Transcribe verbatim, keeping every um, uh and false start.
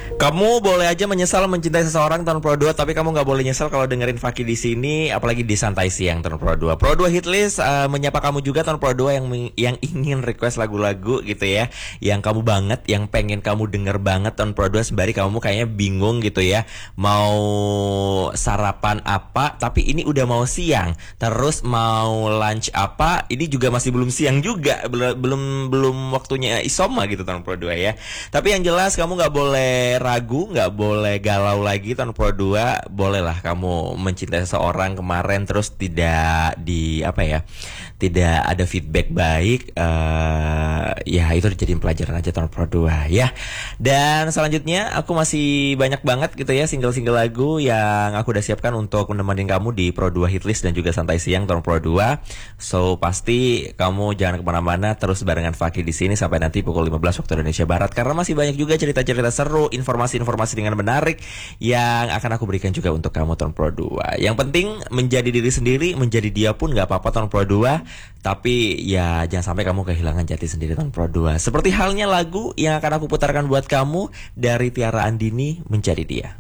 Kamu boleh aja menyesal mencintai seseorang tahun Pro dua, tapi kamu nggak boleh nyesal kalau dengerin Faki di sini, apalagi di Santai Siang tahun Pro dua. Pro dua Hitlist uh, menyapa kamu juga tahun Pro dua yang yang ingin request lagu-lagu gitu ya, yang kamu banget, yang pengen kamu denger banget tahun Pro dua. Sembari kamu kayaknya bingung gitu ya, mau sarapan apa, tapi ini udah mau siang. Terus mau lunch apa, ini juga masih belum siang juga, belum belum belum waktunya isoma gitu tahun Pro dua ya. Tapi yang jelas kamu nggak boleh ragu, nggak boleh galau lagi tahun Pro dua. Bolehlah kamu mencintai seseorang kemarin terus tidak di apa ya, tidak ada feedback baik, uh, ya itu dijadiin pelajaran aja tahun Pro dua ya. Dan selanjutnya aku masih banyak banget gitu ya single-single lagu yang aku udah siapkan untuk menemani kamu di Pro dua Hitlist dan juga Santai Siang tahun Pro dua. So pasti kamu jangan kemana-mana, terus barengan Faki di sini sampai nanti pukul lima belas waktu Indonesia Barat, karena masih banyak juga cerita-cerita seru, informasi-informasi dengan menarik yang akan aku berikan juga untuk kamu tahun Pro dua. Yang penting menjadi diri sendiri, menjadi dia pun gak apa-apa tahun Pro dua, tapi ya jangan sampai kamu kehilangan jati sendiri tahun Pro dua. Seperti halnya lagu yang akan aku putarkan buat kamu dari Tiara Andini, Menjadi Dia.